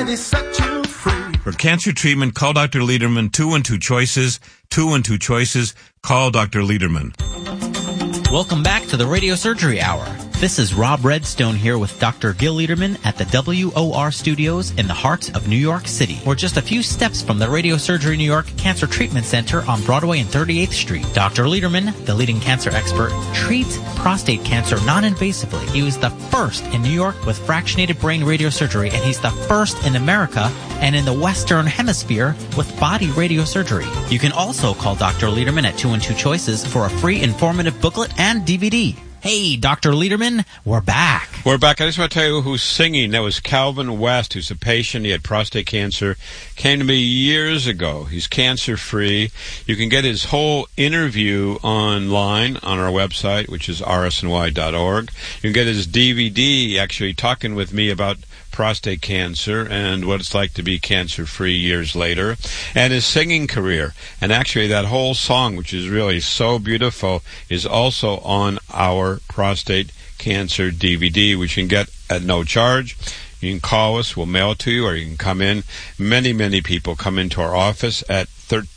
already set you free. For cancer treatment, call Dr. Lederman, 212 Choices, 212 Choices. Call Dr. Lederman. Welcome back to the Radio Surgery Hour. This is Rob Redstone here with Dr. Gil Lederman at the WOR Studios in the heart of New York City. We're just a few steps from the Radio Surgery New York Cancer Treatment Center on Broadway and 38th Street. Dr. Lederman, the leading cancer expert, treats prostate cancer non-invasively. He was the first in New York with fractionated brain radiosurgery, and he's the first in America and in the Western Hemisphere with body radiosurgery. You can also call Dr. Lederman at 212 Choices for a free informative booklet and DVD. Hey, Dr. Lederman, we're back. We're back. I just want to tell you who's singing. That was Calvin West, who's a patient. He had prostate cancer. Came to me years ago. He's cancer-free. You can get his whole interview online on our website, which is rsny.org. You can get his DVD actually talking with me about prostate cancer and what it's like to be cancer-free years later, and his singing career. And actually that whole song, which is really so beautiful, is also on our prostate cancer DVD, which you can get at no charge. You can call us, we'll mail it to you, or you can come in. Many, many people come into our office at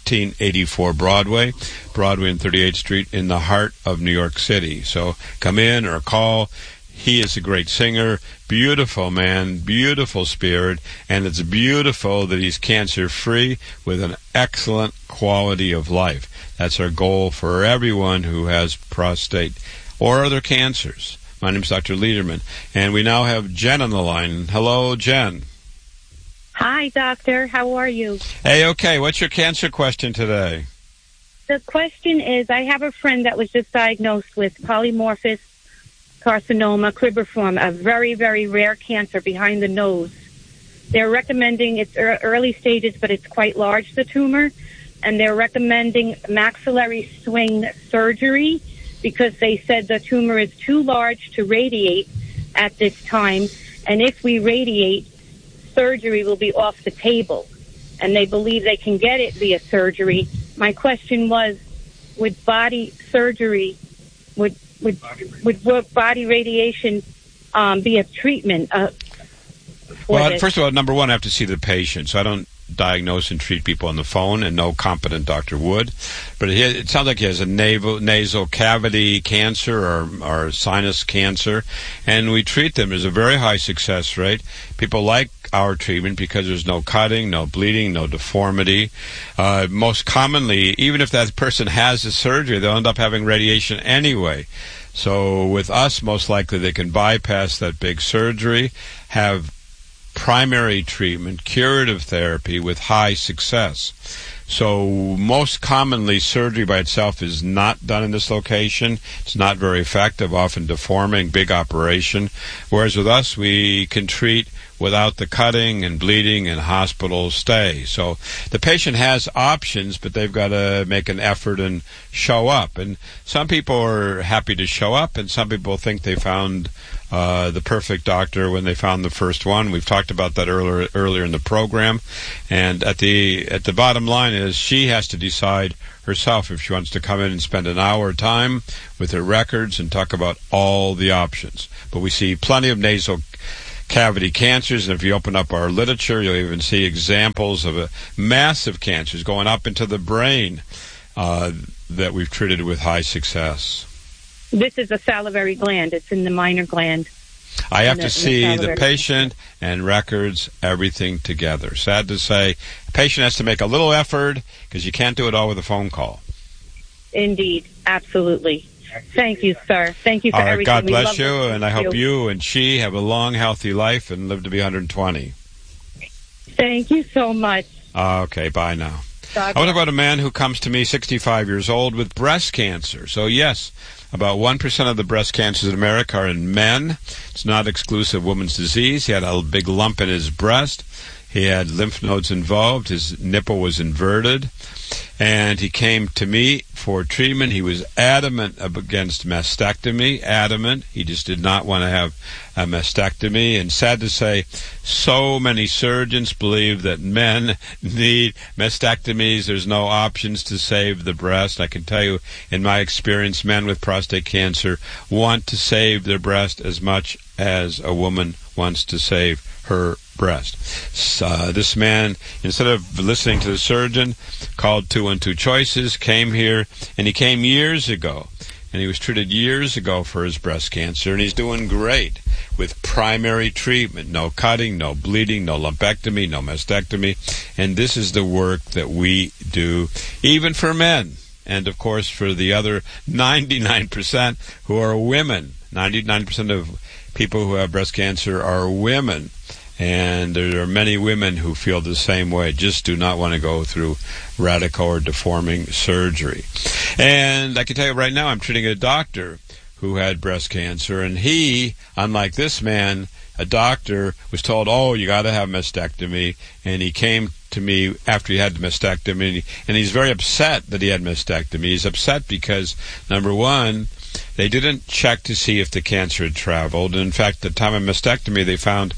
1384 Broadway and 38th Street in the heart of New York City. So come in or call. He is a great singer, beautiful man, beautiful spirit, and it's beautiful that he's cancer-free with an excellent quality of life. That's our goal for everyone who has prostate or other cancers. My name's Dr. Lederman, and we now have Jen on the line. Hello, Jen. Hi, doctor. How are you? Hey, okay. What's your cancer question today? The question is, I have a friend that was just diagnosed with polymorphous carcinoma cribriform, a very, very rare cancer behind the nose. They're recommending it's early stages, but it's quite large, the tumor, and they're recommending maxillary swing surgery because they said the tumor is too large to radiate at this time, and if we radiate, surgery will be off the table, and they believe they can get it via surgery. My question was, would body surgery, would body radiation be a treatment Well, this? first of all, number one, I have to see the patient, so I don't diagnose and treat people on the phone, and no competent doctor would. But it sounds like he has a nasal cavity cancer or sinus cancer, and we treat them. There's a very high success rate. People like our treatment because there's no cutting, no bleeding, no deformity. Most commonly, even if that person has the surgery, they'll end up having radiation anyway. So with us, most likely they can bypass that big surgery, have primary treatment, curative therapy with high success. So most commonly, surgery by itself is not done in this location. It's not very effective, often deforming, big operation. Whereas with us, we can treat without the cutting and bleeding and hospital stay. So the patient has options, but they've got to make an effort and show up. And some people are happy to show up, and some people think they found the perfect doctor when they found the first one. We've talked about that earlier in the program. And at the bottom line is she has to decide herself if she wants to come in and spend an hour time with her records and talk about all the options. But we see plenty of nasal cavity cancers, and if you open up our literature, you'll even see examples of massive cancers going up into the brain that we've treated with high success. This is a salivary gland. It's in the minor gland. I have to see the patient and records, everything together. Sad to say, the patient has to make a little effort because you can't do it all with a phone call. Indeed. Absolutely. Thank you, sir. Thank you for everything. God bless you, and I hope you and she have a long, healthy life and live to be 120. Thank you so much. Okay, bye now. I want to talk about a man who comes to me, 65 years old, with breast cancer. So, yes, about 1% of the breast cancers in America are in men. It's not exclusive woman's disease. He had a big lump in his breast. He had lymph nodes involved. His nipple was inverted. And he came to me for treatment. He was adamant against mastectomy, adamant. He just did not want to have a mastectomy. And sad to say, so many surgeons believe that men need mastectomies. There's no options to save the breast. I can tell you, in my experience, men with prostate cancer want to save their breast as much as a woman wants to save her breast. This man, instead of listening to the surgeon, called 212 Choices, came here, and he came years ago. And he was treated years ago for his breast cancer, and he's doing great with primary treatment. No cutting, no bleeding, no lumpectomy, no mastectomy. And this is the work that we do, even for men. And, of course, for the other 99% who are women. 99% of people who have breast cancer are women. And there are many women who feel the same way, just do not want to go through radical or deforming surgery. And I can tell you right now, I'm treating a doctor who had breast cancer, and he, unlike this man, a doctor, was told, oh, you got to have mastectomy, and he came to me after he had the mastectomy, and he's very upset that he had mastectomy. He's upset because, number one, they didn't check to see if the cancer had traveled. And in fact, at the time of mastectomy, they found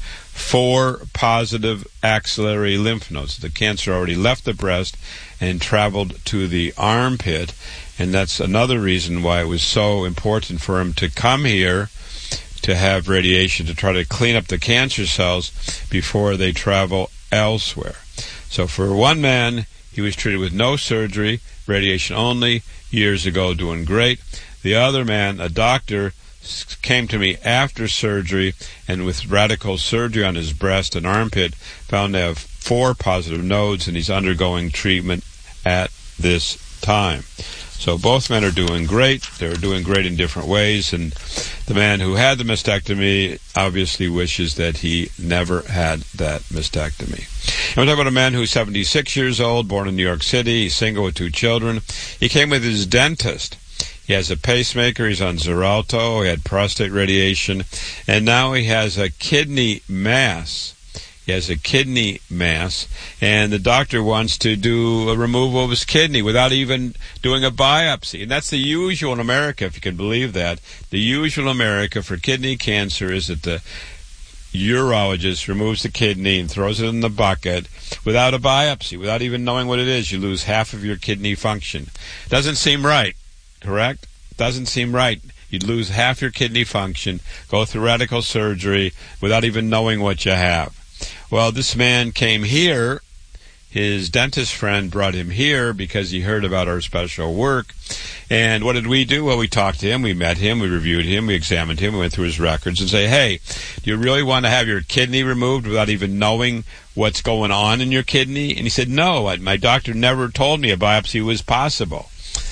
4 positive axillary lymph nodes. The cancer already left the breast and traveled to the armpit. And that's another reason why it was so important for him to come here to have radiation, to try to clean up the cancer cells before they travel elsewhere. So for one man, he was treated with no surgery, radiation only, years ago, doing great. The other man, a doctor, came to me after surgery, and with radical surgery on his breast and armpit, found to have 4 positive nodes, and he's undergoing treatment at this time. So both men are doing great. They're doing great in different ways, and the man who had the mastectomy obviously wishes that he never had that mastectomy. And we're talking about a man who's 76 years old, born in New York City. He's single with 2 children. He came with his dentist. He has a pacemaker. He's on Xarelto. He had prostate radiation. And now he has a kidney mass. He has a kidney mass. And the doctor wants to do a removal of his kidney without even doing a biopsy. And that's the usual in America, if you can believe that. The usual in America for kidney cancer is that the urologist removes the kidney and throws it in the bucket without a biopsy, without even knowing what it is. You lose half of your kidney function. Doesn't seem right. Correct? Doesn't seem right. You'd lose half your kidney function, go through radical surgery without even knowing what you have. Well, this man came here. His dentist friend brought him here because he heard about our special work. And what did we do? Well, we talked to him, we met him, we reviewed him, we examined him, we went through his records and say, hey, do you really want to have your kidney removed without even knowing what's going on in your kidney? And he said, no, my doctor never told me a biopsy was possible.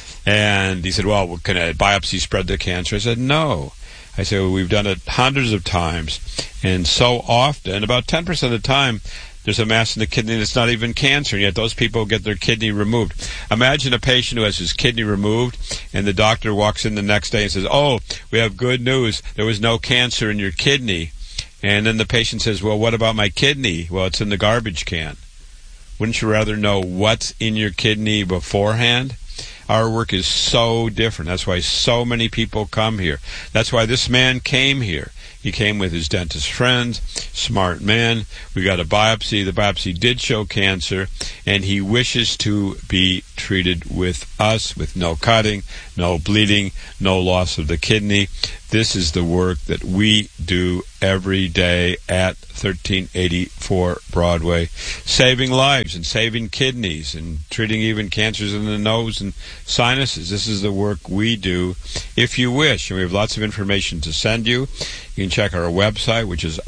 And he said, well, can a biopsy spread the cancer? I said, no. I said, well, we've done it hundreds of times. And so often, about 10% of the time, there's a mass in the kidney that's not even cancer, and yet those people get their kidney removed. Imagine a patient who has his kidney removed, and the doctor walks in the next day and says, oh, we have good news. There was no cancer in your kidney. And then the patient says, well, what about my kidney? Well, it's in the garbage can. Wouldn't you rather know what's in your kidney beforehand? Our work is so different. That's why so many people come here. That's why this man came here. He came with his dentist friends, smart man. We got a biopsy. The biopsy did show cancer, and he wishes to be treated with us with no cutting, no bleeding, no loss of the kidney. This is the work that we do every day at 1384 Broadway, saving lives and saving kidneys and treating even cancers in the nose and sinuses. This is the work we do if you wish. And we have lots of information to send you. You can check our website, which is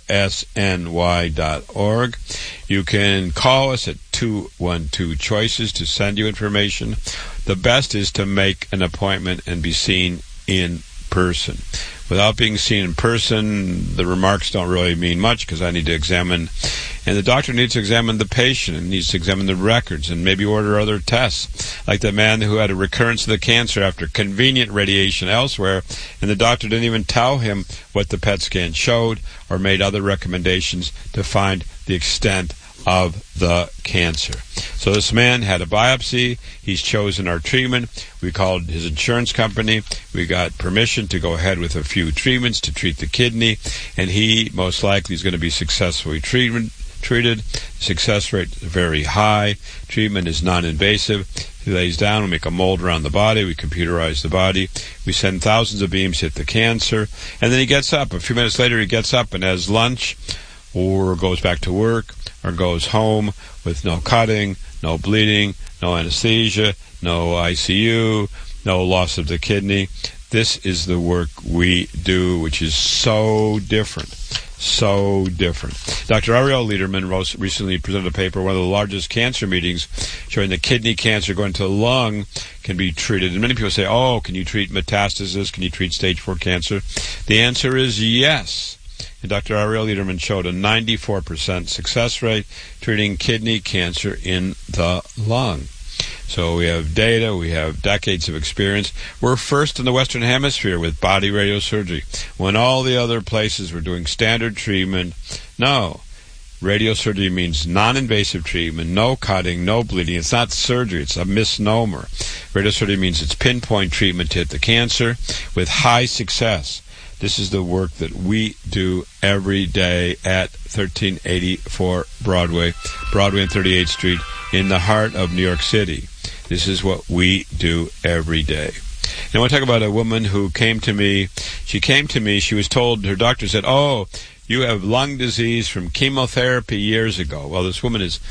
rsny.org. You can call us at 212 Choices to send you information. The best is to make an appointment and be seen in person. Without being seen in person, the remarks don't really mean much because I need to examine, and the doctor needs to examine the patient and needs to examine the records and maybe order other tests, like the man who had a recurrence of the cancer after convenient radiation elsewhere, and the doctor didn't even tell him what the PET scan showed or made other recommendations to find the extent of the cancer. So this man had a biopsy. He's chosen our treatment. We called his insurance company. We got permission to go ahead with a few treatments to treat the kidney, and he most likely is going to be successfully treated. Success rate is very high. Treatment is non-invasive. He lays down, we make a mold around the body, we computerize the body, we send thousands of beams hit the cancer, and then he gets up. A few minutes later he gets up and has lunch or goes back to work or goes home with no cutting, no bleeding, no anesthesia, no ICU, no loss of the kidney. This is the work we do, which is so different. So different. Dr. Ariel Lederman recently presented a paper, one of the largest cancer meetings, showing that kidney cancer going to the lung can be treated. And many people say, oh, can you treat metastasis? Can you treat stage 4 cancer? The answer is yes. And Dr. Ariel Lederman showed a 94% success rate treating kidney cancer in the lung. So we have data, we have decades of experience. We're first in the Western Hemisphere with body radiosurgery. When all the other places were doing standard treatment, no. Radiosurgery means non-invasive treatment, no cutting, no bleeding. It's not surgery, it's a misnomer. Radiosurgery means it's pinpoint treatment to hit the cancer with high success. This is the work that we do every day at 1384 Broadway and 38th Street in the heart of New York City. This is what we do every day. And I want to talk about a woman who came to me. She was told, her doctor said, oh, you have lung disease from chemotherapy years ago. Well, this woman is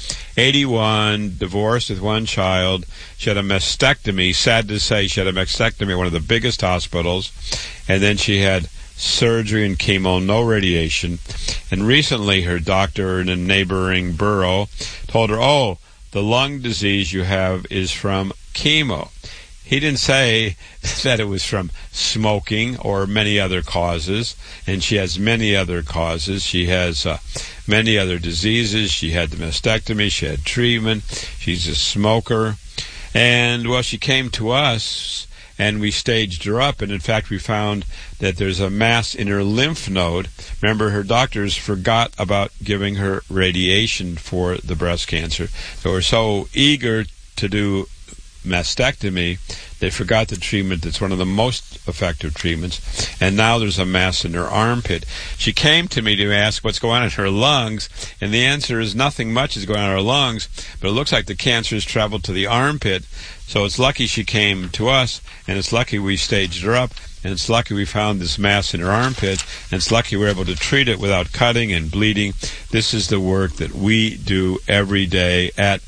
81, divorced with one child. She had a mastectomy. Sad to say, she had a mastectomy at one of the biggest hospitals. And then she had surgery and chemo, no radiation. And recently her doctor in a neighboring borough told her, oh, the lung disease you have is from chemo. He didn't say that it was from smoking or many other causes, and she has many other causes. She has many other diseases. She had the mastectomy. She had treatment. She's a smoker. And, well, she came to us, and we staged her up, and in fact we found that there's a mass in her lymph node. Remember, her doctors forgot about giving her radiation for the breast cancer. They were so eager to do mastectomy, they forgot the treatment that's one of the most effective treatments, and now there's a mass in her armpit. She came to me to ask what's going on in her lungs, and the answer is nothing much is going on in her lungs, but it looks like the cancer has traveled to the armpit. So it's lucky she came to us, and it's lucky we staged her up, and it's lucky we found this mass in her armpit, and it's lucky we're able to treat it without cutting and bleeding. This is the work that we do every day at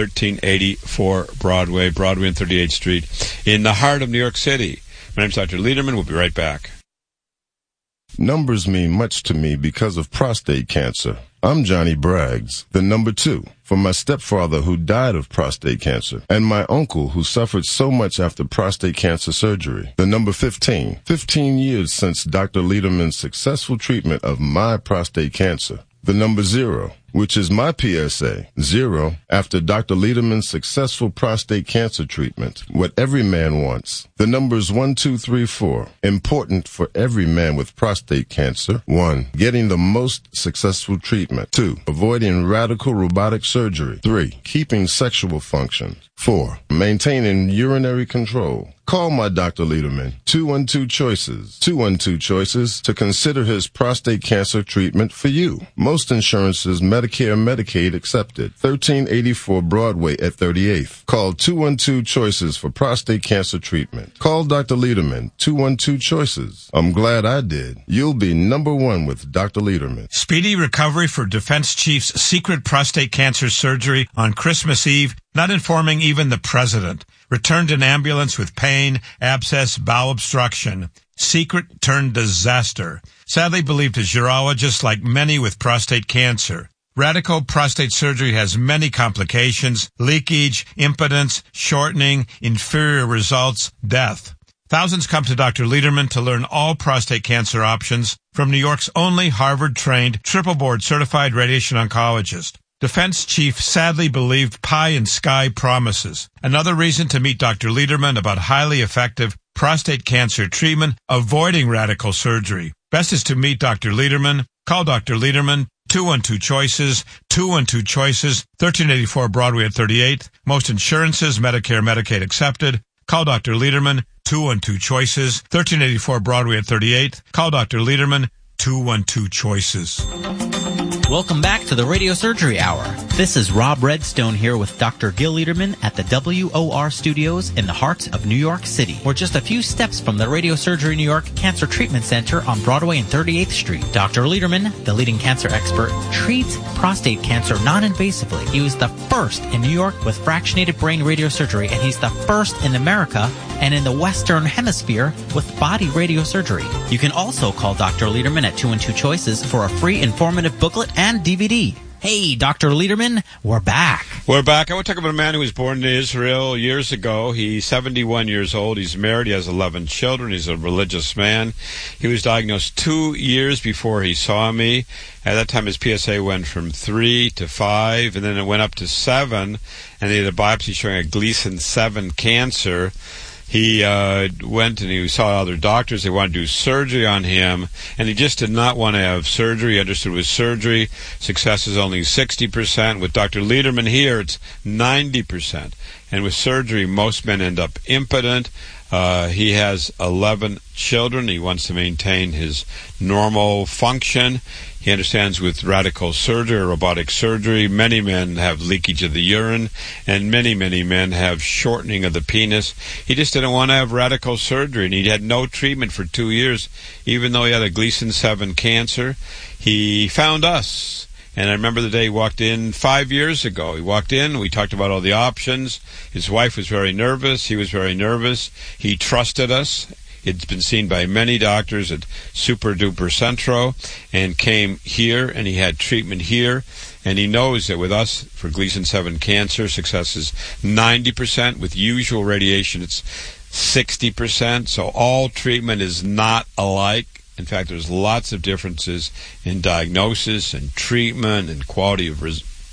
1384 Broadway and 38th Street in the heart of New York City. My name's Dr. Lederman. We'll be right back. Numbers mean much to me because of prostate cancer. I'm Johnny Braggs, the number 2, for my stepfather who died of prostate cancer, and my uncle who suffered so much after prostate cancer surgery. The number 15, 15 years since Dr. Lederman's successful treatment of my prostate cancer. The number 0, which is my PSA, 0, after Dr. Lederman's successful prostate cancer treatment, what every man wants. The numbers 1, 2, 3, 4, important for every man with prostate cancer. 1, getting the most successful treatment. 2, avoiding radical robotic surgery. 3, keeping sexual function. 4, maintaining urinary control. Call my Dr. Lederman, 212 Choices, 212 Choices, to consider his prostate cancer treatment for you. Most insurances, Medicare, Medicaid accepted. 1384 Broadway at 38th. Call 212 Choices for prostate cancer treatment. Call Dr. Lederman, 212 Choices. I'm glad I did. You'll be number 1 with Dr. Lederman. Speedy recovery for Defense Chief's secret prostate cancer surgery on Christmas Eve, not informing even the president. Returned in ambulance with pain, abscess, bowel obstruction. Secret turned disaster. Sadly believed as urologist, like many with prostate cancer. Radical prostate surgery has many complications: leakage, impotence, shortening, inferior results, death. Thousands come to Dr. Lederman to learn all prostate cancer options from New York's only Harvard-trained, triple-board certified radiation oncologist. Defense Chief sadly believed pie in sky promises. Another reason to meet Dr. Lederman about highly effective prostate cancer treatment, avoiding radical surgery. Best is to meet Dr. Lederman. Call Dr. Lederman, 212 Choices, 212 Choices, 1384 Broadway at 38th. Most insurances, Medicare, Medicaid accepted. Call Dr. Lederman, 212 Choices, 1384 Broadway at 38th. Call Dr. Lederman, 212 Choices. Welcome back to the Radio Surgery Hour. This is Rob Redstone here with Dr. Gil Liederman at the WOR Studios in the heart of New York City. We're just a few steps from the Radio Surgery New York Cancer Treatment Center on Broadway and 38th Street. Dr. Liederman, the leading cancer expert, treats prostate cancer non-invasively. He was the first in New York with fractionated brain radiosurgery, and he's the first in America and in the Western Hemisphere with body radiosurgery. You can also call Dr. Liederman at 212 Choices for a free informative booklet and DVD. Hey, Dr. Liederman, we're back. We're back. I want to talk about a man who was born in Israel years ago. He's 71 years old. He's married. He has 11 children. He's a religious man. He was diagnosed 2 years before he saw me. At that time, his PSA went from 3 to 5, and then it went up to 7, and they had a biopsy showing a Gleason 7 cancer. He went and he saw other doctors. They wanted to do surgery on him, and he just did not want to have surgery. He understood with surgery, success is only 60%. With Dr. Liederman here, it's 90%. And with surgery, most men end up impotent. He has 11 children. He wants to maintain his normal function. He understands with radical surgery or robotic surgery, many men have leakage of the urine, and many, many men have shortening of the penis. He just didn't want to have radical surgery, and he had no treatment for 2 years, even though he had a Gleason 7 cancer. He found us. And I remember the day he walked in 5 years ago. He walked in, we talked about all the options. His wife was very nervous. He was very nervous. He trusted us. It's been seen by many doctors at Super Duper Centro and came here, and he had treatment here. And he knows that with us, for Gleason 7 cancer, success is 90%. With usual radiation, it's 60%. So all treatment is not alike. In fact, there's lots of differences in diagnosis and treatment and quality of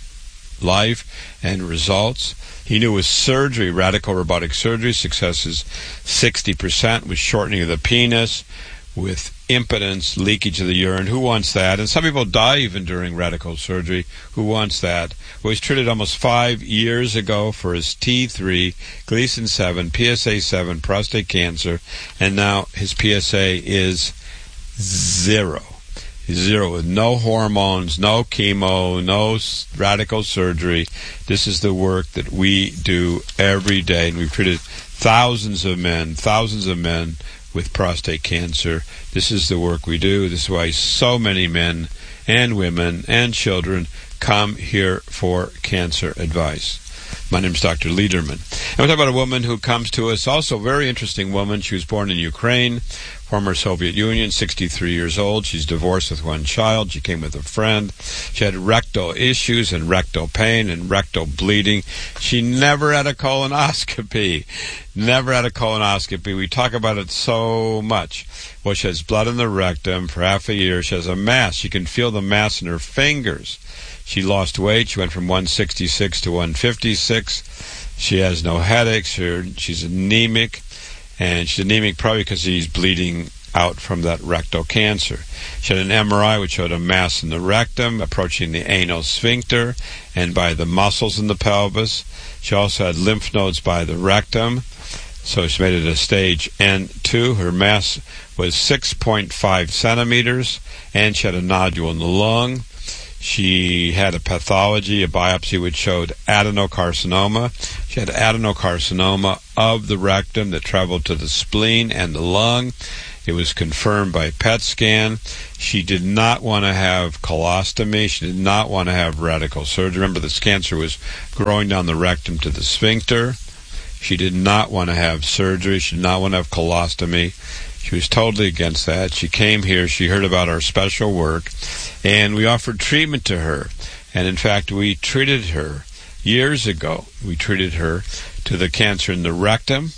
life and results. He knew with surgery, radical robotic surgery, success is 60%, with shortening of the penis, with impotence, leakage of the urine. Who wants that? And some people die even during radical surgery. Who wants that? Well, he was treated almost 5 years ago for his T3, Gleason 7, PSA 7, prostate cancer, and now his PSA is 0. Zero, with no hormones, no chemo, no radical surgery. This is the work that we do every day, and we've treated thousands of men with prostate cancer. This is the work we do. This is why so many men and women and children come here for cancer advice. My name is Dr. Liederman. And we'll talk about a woman who comes to us, also a very interesting woman. She was born in Ukraine, former Soviet Union, 63 years old. She's divorced with 1 child. She came with a friend. She had rectal issues and rectal pain and rectal bleeding. She never had a colonoscopy. Never had a colonoscopy. We talk about it so much. Well, she has blood in the rectum for half a year. She has a mass. She can feel the mass in her fingers. She lost weight. She went from 166 to 156. She has no headaches. She's anemic. And she's anemic probably because she's bleeding out from that rectal cancer. She had an MRI which showed a mass in the rectum approaching the anal sphincter and by the muscles in the pelvis. She also had lymph nodes by the rectum. So she made it a stage N2. Her mass was 6.5 centimeters, and she had a nodule in the lung. She had a pathology, a biopsy, which showed adenocarcinoma. She had adenocarcinoma of the rectum that traveled to the spleen and the lung. It was confirmed by PET scan. She did not want to have colostomy. She did not want to have radical surgery. Remember, this cancer was growing down the rectum to the sphincter. She did not want to have surgery. She did not want to have colostomy. She was totally against that. She came here. She heard about our special work, and we offered treatment to her. And, in fact, we treated her years ago. We treated her to the cancer in the rectum,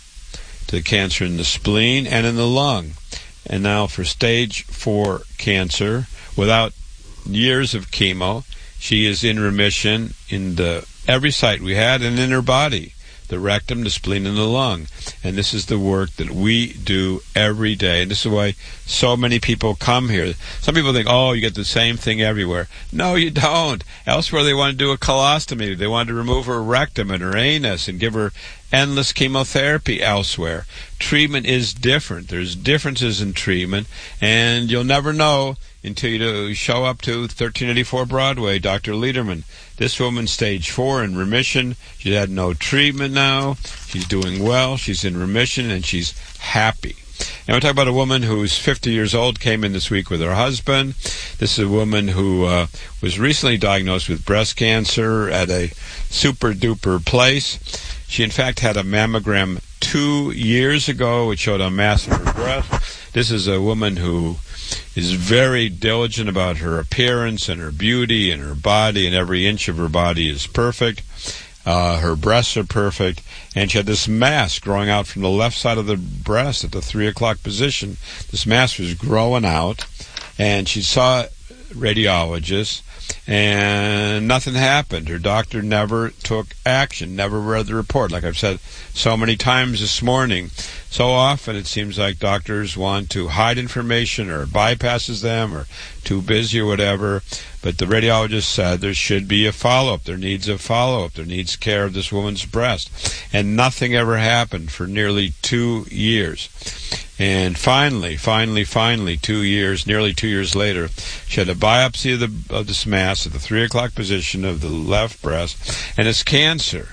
to the cancer in the spleen, and in the lung. And now for stage 4 cancer, without years of chemo, she is in remission in every site we had and in her body. The rectum, the spleen, and the lung. And this is the work that we do every day. And this is why so many people come here. Some people think, oh, you get the same thing everywhere. No, you don't. Elsewhere they want to do a colostomy. They want to remove her rectum and her anus and give her endless chemotherapy elsewhere. Treatment is different. There's differences in treatment, and you'll never know until you show up to 1384 Broadway, Dr. Lederman. This woman, stage 4, in remission. She had no treatment now. She's doing well. She's in remission, and she's happy. And we'll talk about a woman who's 50 years old, came in this week with her husband. This is a woman who was recently diagnosed with breast cancer at a super-duper place. She, in fact, had a mammogram 2 years ago, which showed a mass in her breast. This is a woman who is very diligent about her appearance and her beauty and her body, and every inch of her body is perfect. Her breasts are perfect, and she had this mass growing out from the left side of the breast at the 3 o'clock position. This mass was growing out, and she saw radiologists, and nothing happened. Her doctor never took action, never read the report. Like I've said so many times this morning, so often it seems like doctors want to hide information or bypasses them or too busy or whatever. But the radiologist said there should be a follow-up. There needs a follow-up. There needs care of this woman's breast. And nothing ever happened for nearly 2 years. And finally, 2 years, nearly 2 years later, she had a biopsy of this mass at the 3 o'clock position of the left breast, and it's cancer.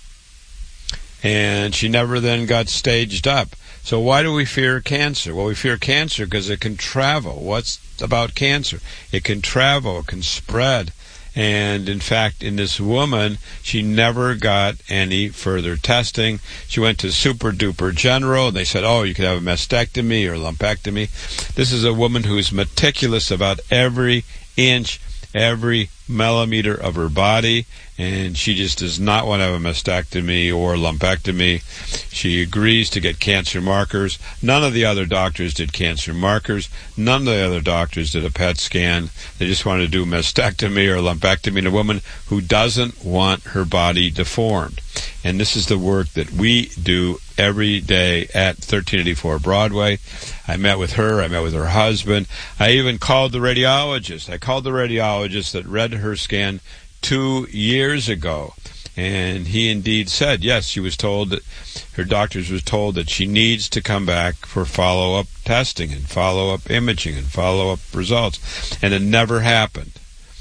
And she never then got staged up. So why do we fear cancer? Well, we fear cancer because it can travel. What's about cancer? It can travel, it can spread. And in fact, in this woman, she never got any further testing. She went to Super Duper General. They said, oh, you could have a mastectomy or lumpectomy. This is a woman who is meticulous about every inch, every millimeter of her body, and she just does not want to have a mastectomy or lumpectomy. She agrees to get cancer markers. None of the other doctors did cancer markers. None of the other doctors did a PET scan. They just wanted to do mastectomy or lumpectomy in a woman who doesn't want her body deformed. And this is the work that we do every day at 1384 Broadway. I met with her. I met with her husband. I even called the radiologist. I called the radiologist that read her scan 2 years ago. And he indeed said, yes, she was told that her doctors was told that she needs to come back for follow-up testing and follow-up imaging and follow-up results. And it never happened.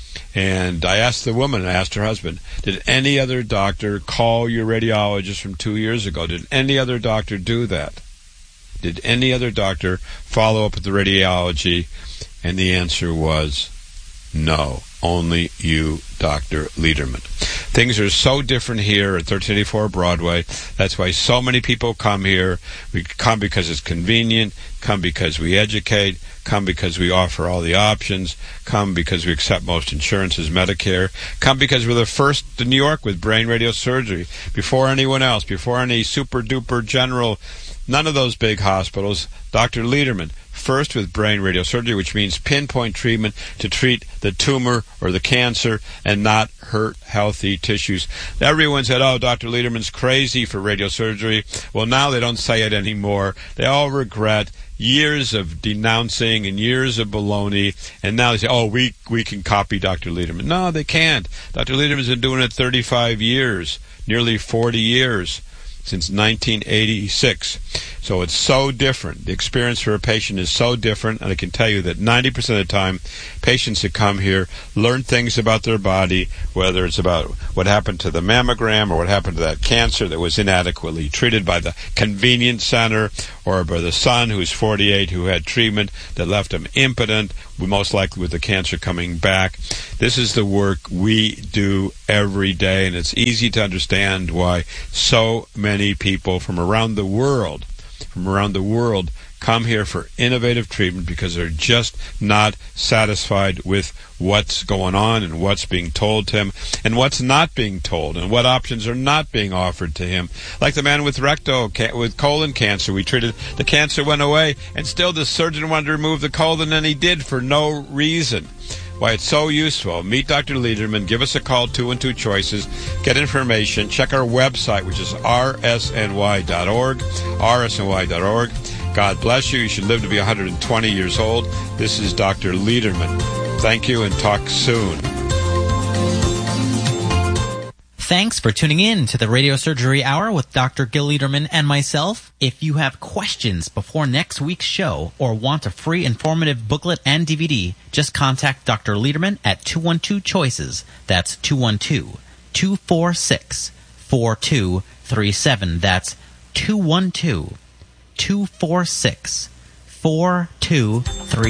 And I asked the woman, I asked her husband, did any other doctor call your radiologist from 2 years ago? Did any other doctor do that? Did any other doctor follow up with the radiology? And the answer was no, only you, Dr. Lederman. Things are so different here at 1384 Broadway. That's why so many people come here. We come because it's convenient, come because we educate, come because we offer all the options, come because we accept most insurances, Medicare, come because we're the first in New York with brain radiosurgery. Before anyone else, before any super-duper general, none of those big hospitals, Dr. Lederman, first with brain radiosurgery, which means pinpoint treatment to treat the tumor or the cancer and not hurt healthy tissues. Everyone said, oh, Dr. Lederman's crazy for radiosurgery. Well, now they don't say it anymore. They all regret years of denouncing and years of baloney, and now they say, oh, we can copy Dr. Lederman. No, they can't. Dr. Lederman's been doing it 35 years, nearly 40 years. Since 1986. So it's so different. The experience for a patient is so different, and I can tell you that 90% of the time, patients that come here learn things about their body, whether it's about what happened to the mammogram or what happened to that cancer that was inadequately treated by the convenience center, or by the son who's 48 who had treatment that left him impotent, most likely with the cancer coming back. This is the work we do every day, and it's easy to understand why so many people from around the world come here for innovative treatment, because they're just not satisfied with what's going on and what's being told to him and what's not being told and what options are not being offered to him. Like the man with colon cancer. We treated, the cancer went away, and still the surgeon wanted to remove the colon, and he did for no reason. Why it's so useful. Meet Dr. Lederman. Give us a call, 212-CHOICES. Get information. Check our website, which is rsny.org, rsny.org. God bless you. You should live to be 120 years old. This is Dr. Lederman. Thank you, and talk soon. Thanks for tuning in to the Radio Surgery Hour with Dr. Gil Liederman and myself. If you have questions before next week's show or want a free informative booklet and DVD, just contact Dr. Liederman at 212-CHOICES. That's 212-246-4237. That's 212-246-4237.